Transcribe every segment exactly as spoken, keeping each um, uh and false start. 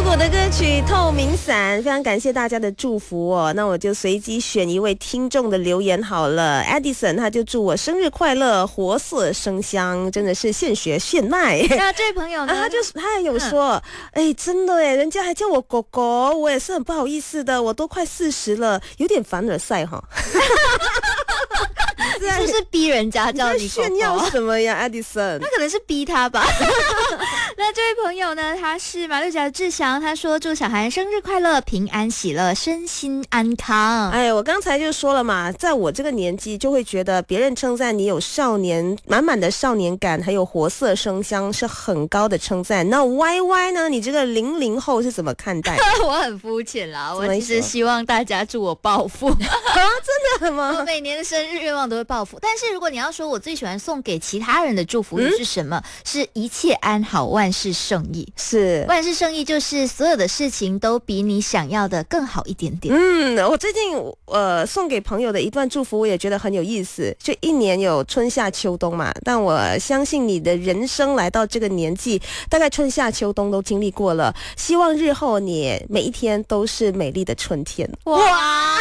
果的歌曲《透明伞》，非常感谢大家的祝福哦。那我就随机选一位听众的留言好了。Edison 他就祝我生日快乐，活色生香，真的是现学现卖。 那这位朋友呢？ 啊、他就他还有说，哎、嗯，真的哎，人家还叫我狗狗，我也是很不好意思的，我都快四十了，有点凡尔赛哈。 是不是逼人家叫你狗狗？ 炫耀什么呀 ，Edison？ 那可能是逼他吧。那这位朋友呢？他是马六甲的志祥，他说祝小孩生日快乐，平安喜乐，身心安康。 哎，我刚才就说了嘛，在我这个年纪，就会觉得别人称赞你有少年满满的少年感，还有活色生香，是很高的称赞。那 Y Y 呢？你这个零零后是怎么看待？ 我很肤浅啦，我其实希望大家祝我暴富。啊， 真的吗？ 我每年的生日愿望都会暴富，但是如果你要说我最喜欢送给其他人的祝福语是什么？嗯、是一切安好，万事胜意。 是万事胜意，就是所有的事情都比你想要的更好一点点。 嗯，我最近呃送给朋友的一段祝福，我也觉得很有意思。就一年有春夏秋冬嘛，但我相信你的人生来到这个年纪，大概春夏秋冬都经历过了。希望日后你每一天都是美丽的春天。 哇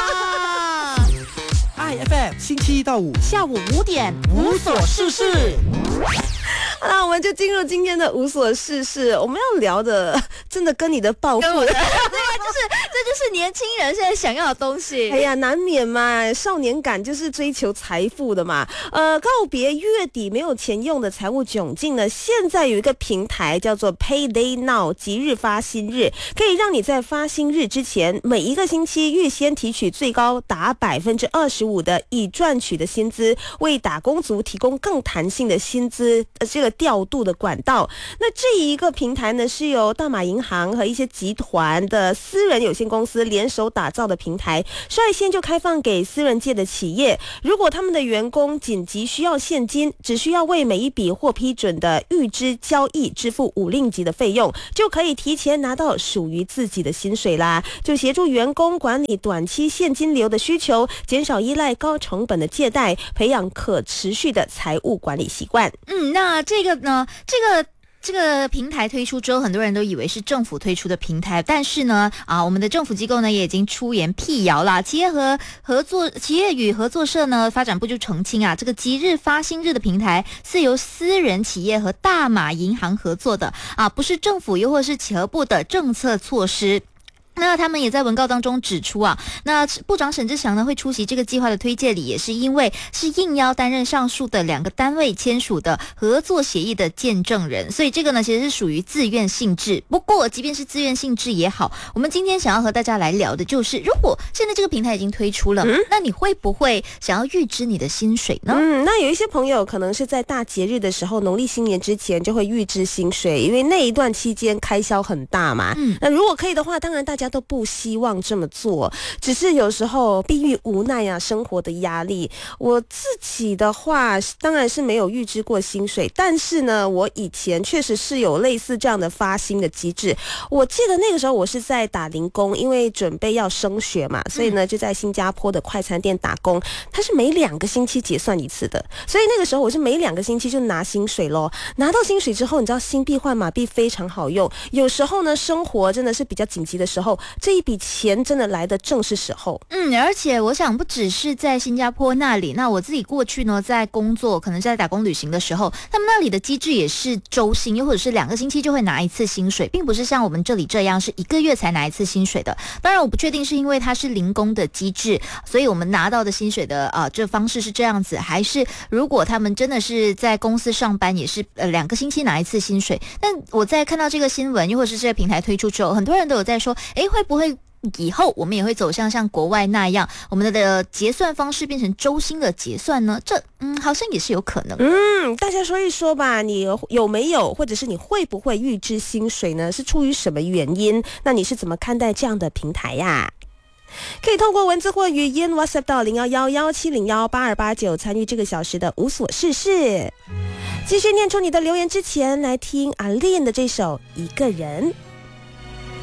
！I F M 星期一到五下午五点无所事事。 好了，我们就进入今天的无所事事。我们要聊的，真的跟你的抱负，对啊， 就是这就是年轻人现在想要的东西。 哎呀，难免嘛，少年感就是追求财富的嘛。呃，告别月底没有钱用的财务窘境呢，现在有一个平台叫做 Payday Now 即日发薪日，可以让你在发薪日之前，每一个星期预先提取最高达百分之二十五的已赚取的薪资，为打工族提供更弹性的薪资呃这个调度的管道。那这一个平台呢，是由大马银行和一些集团的私人有限公司联手打造的平台，率先就开放给私人界的企业，如果他们的员工紧急需要现金，只需要为每一笔获批准的预支交易支付五令吉的费用，就可以提前拿到属于自己的薪水啦。就协助员工管理短期现金流的需求，减少依赖高成本的借贷，培养可持续的财务管理习惯。 嗯，那这个呢，这个这个平台推出之后，很多人都以为是政府推出的平台，但是呢，啊，我们的政府机构呢也已经出言辟谣啦。企业和合作企业与合作社呢发展部就澄清啊，这个即日发薪日的平台是由私人企业和大马银行合作的啊，不是政府又或是企核部的政策措施。那他们也在文告当中指出啊，那部长沈志祥呢会出席这个计划的推介礼，也是因为是应邀担任上述的两个单位签署的合作协议的见证人，所以这个呢其实是属于自愿性质。不过即便是自愿性质也好，我们今天想要和大家来聊的就是，如果现在这个平台已经推出了，嗯、那你会不会想要预支你的薪水呢？ 嗯，那有一些朋友可能是在大节日的时候，农历新年之前就会预支薪水，因为那一段期间开销很大嘛。嗯，那如果可以的话，当然大家都不希望这么做，只是有时候逼于无奈啊，生活的压力。我自己的话，当然是没有预支过薪水，但是呢，我以前确实是有类似这样的发薪的机制。我记得那个时候我是在打零工，因为准备要升学嘛，所以呢就在新加坡的快餐店打工，它是每两个星期结算一次的，所以那个时候我是每两个星期就拿薪水咯。拿到薪水之后，你知道新币换马币非常好用，有时候呢生活真的是比较紧急的时候，这一笔钱真的来的正是时候。 嗯，而且我想不只是在新加坡那里，那我自己过去呢在工作，可能在打工旅行的时候，他们那里的机制也是周薪，又或者是两个星期就会拿一次薪水，并不是像我们这里这样是一个月才拿一次薪水的。当然我不确定是因为它是零工的机制，所以我们拿到的薪水的呃这方式是这样子，还是如果他们真的是在公司上班，也是呃两个星期拿一次薪水。但我在看到这个新闻，又或者是这个平台推出之后，很多人都有在说，诶，会不会以后我们也会走向像国外那样，我们的结算方式变成周薪的结算呢？这嗯，好像也是有可能。 嗯，大家说一说吧，你有没有，或者是你会不会预支薪水呢？是出于什么原因？那你是怎么看待这样的平台呀？可以透过文字或语音 WhatsApp 到零一一一七零一八二八九参与这个小时的无所事事。继续念出你的留言之前，来听阿练的这首《一个人》。